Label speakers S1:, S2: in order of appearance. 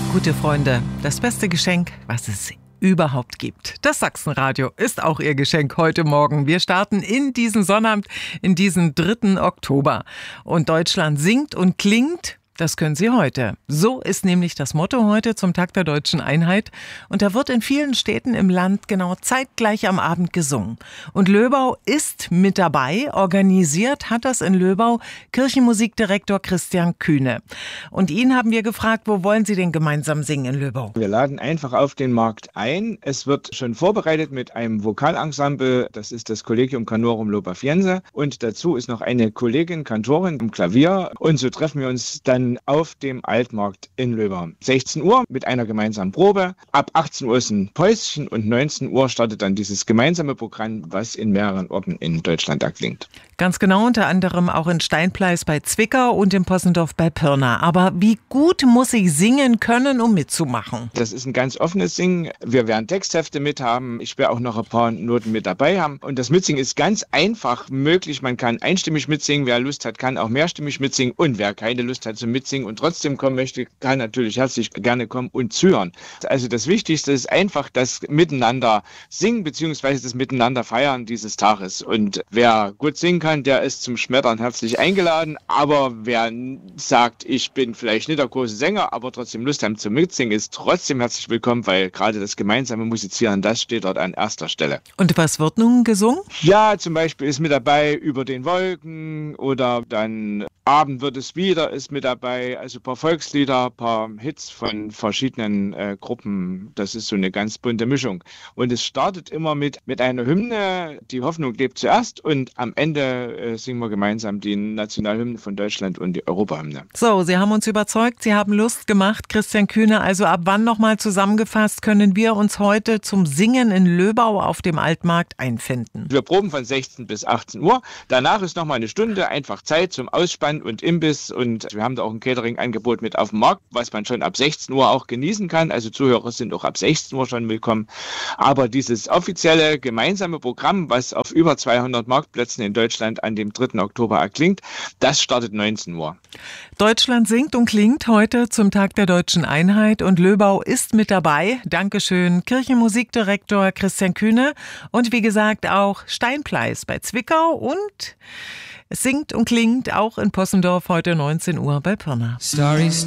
S1: Gute Freunde, das beste Geschenk, was es überhaupt gibt. Das Sachsenradio ist auch Ihr Geschenk heute Morgen. Wir starten in diesen Sonnabend, in diesen 3. Oktober. Und Deutschland singt und klingt. Das können Sie heute. So ist nämlich das Motto heute zum Tag der Deutschen Einheit. Und da wird in vielen Städten im Land genau zeitgleich am Abend gesungen. Und Löbau ist mit dabei. Organisiert hat das in Löbau Kirchenmusikdirektor Christian Kühne. Und ihn haben wir gefragt, wo wollen Sie denn gemeinsam singen in Löbau?
S2: Wir laden einfach auf den Markt ein. Es wird schon vorbereitet mit einem Vokalensemble. Das ist das Collegium Canorum Lobafiense. Und dazu ist noch eine Kollegin, Kantorin im Klavier. Und so treffen wir uns dann auf dem Altmarkt in Löbau. 16 Uhr mit einer gemeinsamen Probe. Ab 18 Uhr ist ein Päuschen und 19 Uhr startet dann dieses gemeinsame Programm, was in mehreren Orten in Deutschland erklingt.
S1: Ganz genau, unter anderem auch in Steinpleis bei Zwickau und in Possendorf bei Pirna. Aber wie gut muss ich singen können, um mitzumachen?
S2: Das ist ein ganz offenes Singen. Wir werden Texthefte mit haben. Ich werde auch noch ein paar Noten mit dabei haben. Und das Mitsingen ist ganz einfach möglich. Man kann einstimmig mitsingen. Wer Lust hat, kann auch mehrstimmig mitsingen. Und wer keine Lust hat zum Mitsingen und trotzdem kommen möchte, kann natürlich herzlich gerne kommen und zuhören. Also das Wichtigste ist einfach das Miteinander singen bzw. das Miteinander feiern dieses Tages. Und wer gut singen kann, der ist zum Schmettern herzlich eingeladen. Aber wer sagt, ich bin vielleicht nicht der große Sänger, aber trotzdem Lust haben zum Mitsingen, ist trotzdem herzlich willkommen, weil gerade das gemeinsame Musizieren, das steht dort an erster Stelle.
S1: Und was wird nun gesungen?
S2: Ja, zum Beispiel ist mit dabei Über den Wolken oder dann Abend wird es wieder ist mit dabei. Also ein paar Volkslieder, ein paar Hits von verschiedenen Gruppen. Das ist so eine ganz bunte Mischung. Und es startet immer mit einer Hymne. Die Hoffnung lebt zuerst und am Ende singen wir gemeinsam die Nationalhymne von Deutschland und die Europahymne.
S1: So, Sie haben uns überzeugt, Sie haben Lust gemacht, Christian Kühne. Also ab wann nochmal zusammengefasst können wir uns heute zum Singen in Löbau auf dem Altmarkt einfinden?
S2: Wir proben von 16 bis 18 Uhr. Danach ist nochmal eine Stunde einfach Zeit zum Ausspannen und Imbiss. Und wir haben da auch ein Catering-Angebot mit auf dem Markt, was man schon ab 16 Uhr auch genießen kann. Also Zuhörer sind auch ab 16 Uhr schon willkommen. Aber dieses offizielle gemeinsame Programm, was auf über 200 Marktplätzen in Deutschland an dem 3. Oktober erklingt, das startet 19 Uhr.
S1: Deutschland singt und klingt heute zum Tag der Deutschen Einheit und Löbau ist mit dabei. Dankeschön, Kirchenmusikdirektor Christian Kühne. Und wie gesagt auch Steinpleis bei Zwickau und es singt und klingt auch in Possendorf heute 19 Uhr bei Pirna.
S3: Starry